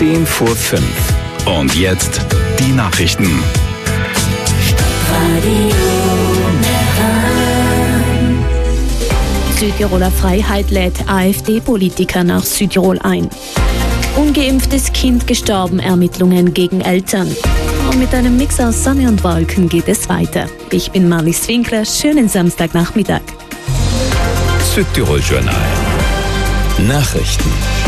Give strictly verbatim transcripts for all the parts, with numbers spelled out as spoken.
zehn vor fünf. Und jetzt die Nachrichten. Südtiroler Freiheit lädt AfD-Politiker nach Südtirol ein. Ungeimpftes Kind gestorben, Ermittlungen gegen Eltern. Und mit einem Mix aus Sonne und Wolken geht es weiter. Ich bin Marlies Winkler, schönen Samstagnachmittag. Südtirol Journal. Nachrichten.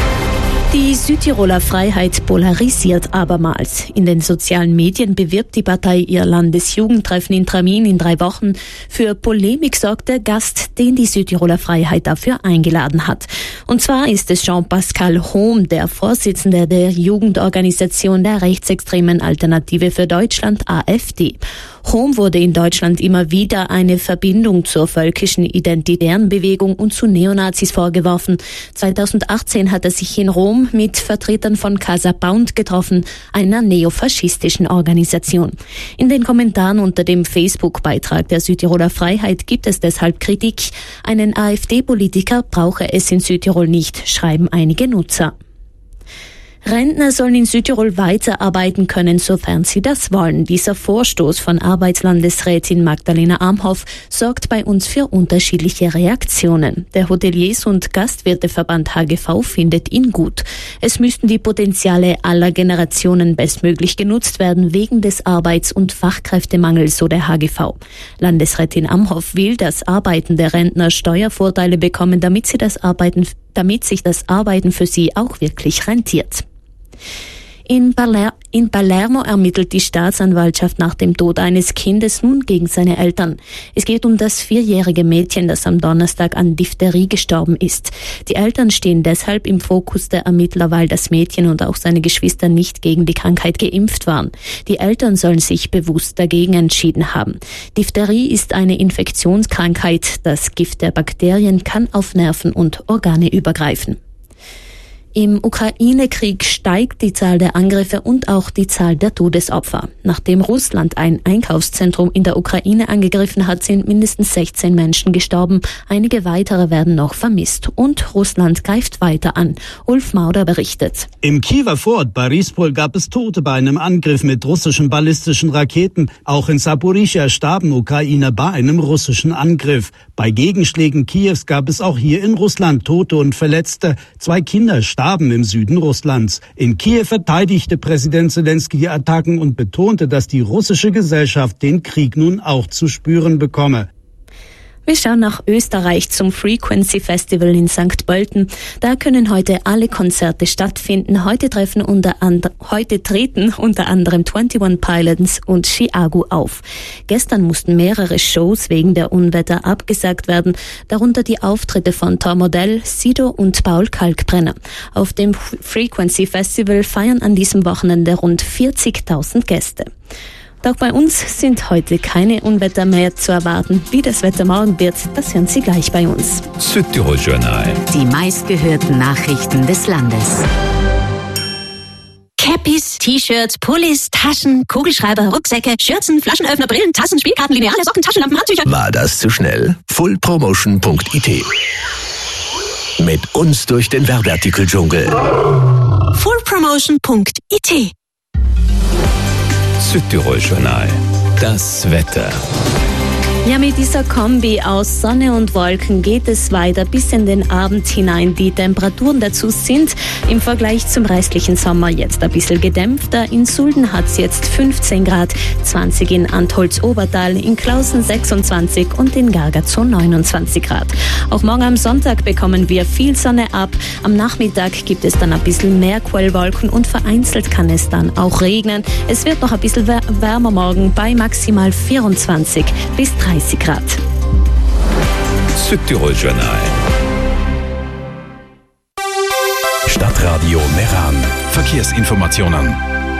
Die Südtiroler Freiheit polarisiert abermals. In den sozialen Medien bewirbt die Partei ihr Landesjugendtreffen in Tramin in drei Wochen. Für Polemik sorgt der Gast, den die Südtiroler Freiheit dafür eingeladen hat. Und zwar ist es Jean-Pascal Hohm, der Vorsitzende der Jugendorganisation der rechtsextremen Alternative für Deutschland, AfD. Hohm wurde in Deutschland immer wieder eine Verbindung zur völkischen identitären Bewegung und zu Neonazis vorgeworfen. zweitausendachtzehn hat er sich in Rom mit Vertretern von Casa Pound getroffen, einer neofaschistischen Organisation. In den Kommentaren unter dem Facebook-Beitrag der Südtiroler Freiheit gibt es deshalb Kritik. Einen AfD-Politiker brauche es in Südtirol nicht, schreiben einige Nutzer. Rentner sollen in Südtirol weiterarbeiten können, sofern sie das wollen. Dieser Vorstoß von Arbeitslandesrätin Magdalena Amhoff sorgt bei uns für unterschiedliche Reaktionen. Der Hoteliers- und Gastwirteverband H G V findet ihn gut. Es müssten die Potenziale aller Generationen bestmöglich genutzt werden, wegen des Arbeits- und Fachkräftemangels, so der H G V. Landesrätin Amhoff will, dass arbeitende Rentner Steuervorteile bekommen, damit sie das Arbeiten, damit sich das Arbeiten für sie auch wirklich rentiert. In, Paler- in Palermo ermittelt die Staatsanwaltschaft nach dem Tod eines Kindes nun gegen seine Eltern. Es geht um das vierjährige Mädchen, das am Donnerstag an Diphtherie gestorben ist. Die Eltern stehen deshalb im Fokus der Ermittler, weil das Mädchen und auch seine Geschwister nicht gegen die Krankheit geimpft waren. Die Eltern sollen sich bewusst dagegen entschieden haben. Diphtherie ist eine Infektionskrankheit. Das Gift der Bakterien kann auf Nerven und Organe übergreifen. Im Ukraine-Krieg steigt die Zahl der Angriffe und auch die Zahl der Todesopfer. Nachdem Russland ein Einkaufszentrum in der Ukraine angegriffen hat, sind mindestens sechzehn Menschen gestorben. Einige weitere werden noch vermisst. Und Russland greift weiter an. Ulf Mauder berichtet. Im Kiewer Vorort Borispol gab es Tote bei einem Angriff mit russischen ballistischen Raketen. Auch in Saporischschja starben Ukrainer bei einem russischen Angriff. Bei Gegenschlägen Kiews gab es auch hier in Russland Tote und Verletzte. Zwei Kinder starben im Süden Russlands. In Kiew verteidigte Präsident Zelensky die Attacken und betonte, dass die russische Gesellschaft den Krieg nun auch zu spüren bekomme. Wir schauen nach Österreich zum Frequency Festival in Sankt Pölten. Da können heute alle Konzerte stattfinden. Heute treffen unter and- heute treten unter anderem einundzwanzig Pilots und Chiago auf. Gestern mussten mehrere Shows wegen der Unwetter abgesagt werden, darunter die Auftritte von Tom Odell, Sido und Paul Kalkbrenner. Auf dem Frequency Festival feiern an diesem Wochenende rund vierzigtausend Gäste. Doch bei uns sind heute keine Unwetter mehr zu erwarten. Wie das Wetter morgen wird, das hören Sie gleich bei uns. Südtirol Journal. Die meistgehörten Nachrichten des Landes. Cappies, T-Shirts, Pullis, Taschen, Kugelschreiber, Rucksäcke, Schürzen, Flaschenöffner, Brillen, Tassen, Spielkarten, Lineale, Socken, Taschenlampen, Handtücher. War das zu schnell? full promotion punkt I T. Mit uns durch den Werbeartikeldschungel. full promotion punkt I T. Südtirol Journal. Das Wetter. Ja, mit dieser Kombi aus Sonne und Wolken geht es weiter bis in den Abend hinein. Die Temperaturen dazu sind im Vergleich zum restlichen Sommer jetzt ein bisschen gedämpfter. In Sulden hat es jetzt fünfzehn Grad, zwanzig in Antholz-Obertal, in Klausen sechsundzwanzig und in Gargazow neunundzwanzig Grad. Auch morgen am Sonntag bekommen wir viel Sonne ab. Am Nachmittag gibt es dann ein bisschen mehr Quellwolken und vereinzelt kann es dann auch regnen. Es wird noch ein bisschen wärmer morgen bei maximal vierundzwanzig bis dreißig Grad. Südtirol Journal. Stadtradio Meran. Verkehrsinformationen.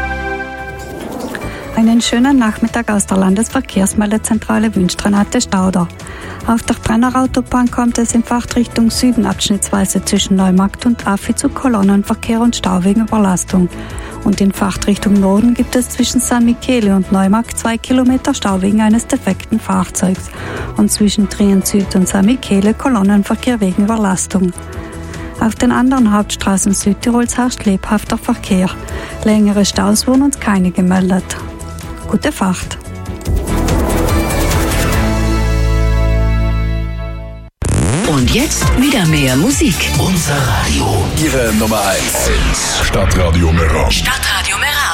Einen schönen Nachmittag aus der Landesverkehrsmeldezentrale wünscht Renate Stauder. Auf der Brennerautobahn kommt es in Fahrtrichtung Süden abschnittsweise zwischen Neumarkt und Affi zu Kolonnenverkehr und Stau wegen Überlastung. Und in Fahrtrichtung Norden gibt es zwischen San Michele und Neumarkt zwei Kilometer Stau wegen eines defekten Fahrzeugs. Und zwischen Trient Süd und San Michele Kolonnenverkehr wegen Überlastung. Auf den anderen Hauptstraßen Südtirols herrscht lebhafter Verkehr. Längere Staus wurden uns keine gemeldet. Gute Fahrt! Und jetzt wieder mehr Musik. Unser Radio. Ihre Nummer eins. Stadtradio Meran. Stadtradio Meran.